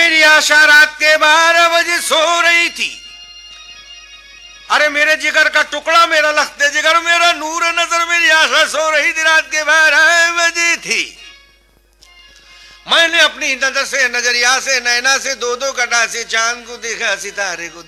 मेरी आशा रात के 12 बजे सो रही थी। अरे मेरे जिगर का टुकड़ा, मेरा लखते जिगर, मेरा नूर नजर, मेरी आशा सो रही थी। रात के 12 बजे थी। मैंने अपनी नजर से, नजरिया से, नैना से, दो दो गटा से चांद को देखा, सितारे को